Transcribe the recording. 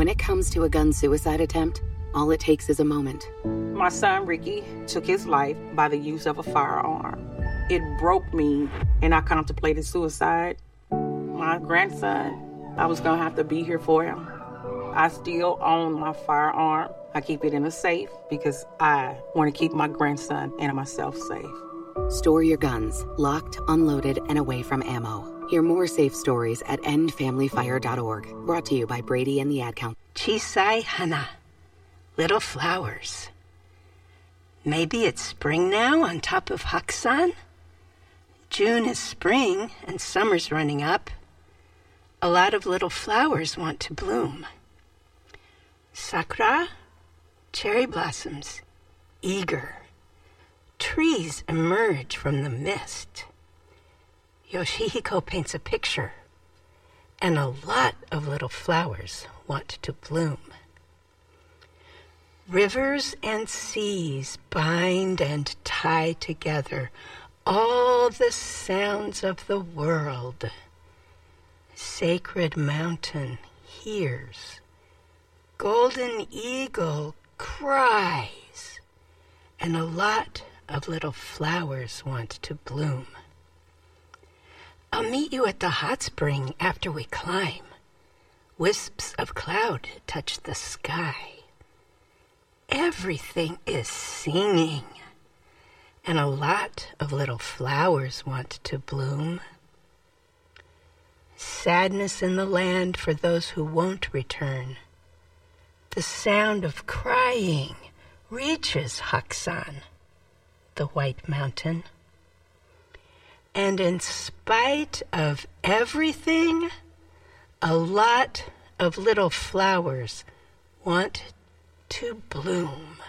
When it comes to a gun suicide attempt, all it takes is a moment. My son, Ricky, took his life by the use of a firearm. It broke me, and I contemplated suicide. My grandson, I was going to have to be here for him. I still own my firearm. I keep it in a safe because I want to keep my grandson and myself safe. Store your guns, locked, unloaded, and away from ammo. Hear more safe stories at endfamilyfire.org. Brought to you by Brady and the Ad Council. Chisai hana, little flowers. Maybe it's spring now on top of Haksan? June is spring and summer's running up. A lot of little flowers want to bloom. Sakura, cherry blossoms, eager. Trees emerge from the mist. Yoshihiko paints a picture, and a lot of little flowers want to bloom. Rivers and seas bind and tie together all the sounds of the world. Sacred Mountain hears. Golden Eagle cries. And a lot of little flowers want to bloom. I'll meet you at the hot spring after we climb. Wisps of cloud touch the sky. Everything is singing. And a lot of little flowers want to bloom. Sadness in the land for those who won't return. The sound of crying reaches Haksan, the White Mountain. And in spite of everything, a lot of little flowers want to bloom.